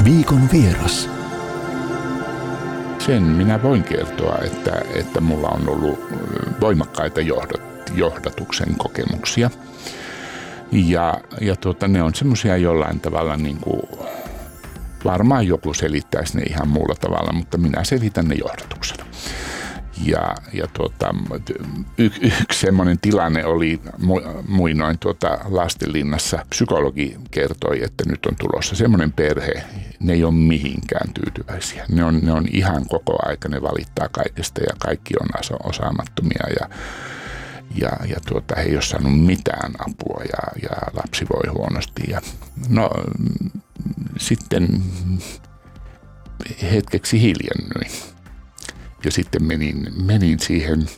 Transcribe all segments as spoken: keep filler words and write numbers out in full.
Viikon vieras. Sen minä voin kertoa, että, että mulla on ollut voimakkaita johdat, johdatuksen kokemuksia. Ja, ja tuota, ne on semmoisia jollain tavalla, niin kuin, varmaan joku selittäisi ne ihan muulla tavalla, mutta minä selitän ne johdatuksena. Ja, ja tuota, y, yksi semmoinen tilanne oli muinoin tuota Lastenlinnassa. Psykologi kertoi, että nyt on tulossa semmoinen perhe, ne ei ole mihinkään tyytyväisiä. Ne on, ne on ihan koko aika, ne valittaa kaikesta ja kaikki on osaamattomia ja, ja, ja tuota, he ei ole saanut mitään apua ja, ja lapsi voi huonosti. Ja, no sitten hetkeksi hiljennyin. Ja sitten menin, menin siihen,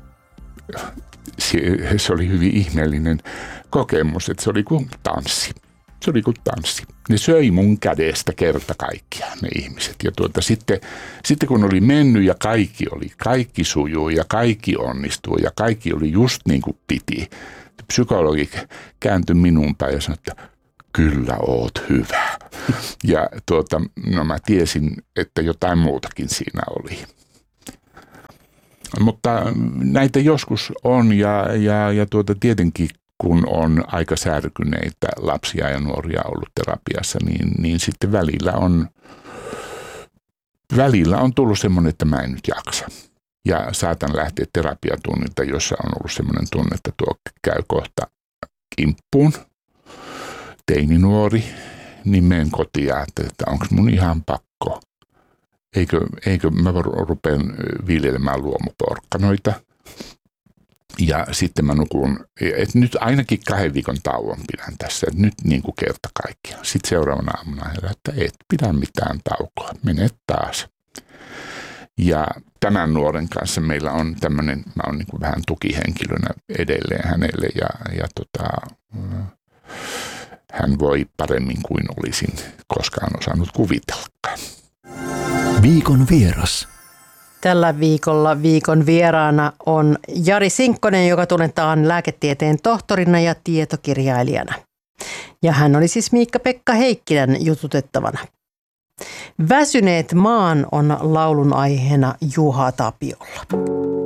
se, se oli hyvin ihmeellinen kokemus, että se oli kuin tanssi. Se oli kuin tanssi. Ne söi mun kädestä kerta kaikkiaan ne ihmiset. Ja tuota, sitten, sitten kun oli mennyt ja kaikki oli, kaikki sujuu ja kaikki onnistuu ja kaikki oli just niin kuin piti. Psykologi kääntyi minun päin ja sanoi, että kyllä oot hyvä. Ja tuota, no mä tiesin, että jotain muutakin siinä oli. Mutta näitä joskus on ja, ja, ja tuota, tietenkin kun on aika särkyneitä lapsia ja nuoria ollut terapiassa, niin, niin sitten välillä on, välillä on tullut semmoinen, että mä en nyt jaksa. Ja saatan lähteä terapiatunnilta, jossa on ollut semmoinen tunne, että tuo käy kohta kimppuun, teininuori, niin menen kotiin ja ajattelen, että onko mun ihan pakko. Eikö, eikö mä rupean viljelemään luomuporkkanoita ja sitten mä nukun, että nyt ainakin kahden viikon tauon pidän tässä, että nyt niin kuin kerta kaikkiaan. Sitten seuraavana aamuna herää, että et pidä mitään taukoa, mene taas. Ja tämän nuoren kanssa meillä on tämmöinen, mä oon niin kuin vähän tukihenkilönä edelleen hänelle ja, ja tota, hän voi paremmin kuin olisin koskaan osannut kuvitellakaan. Viikon vieras. Tällä viikolla viikon vieraana on Jari Sinkkonen, joka tunnetaan lääketieteen tohtorina ja tietokirjailijana. Ja hän oli siis Miikka-Pekka Heikkilän jututettavana. Väsyneet maan on laulun aiheena Juha Tapiolla.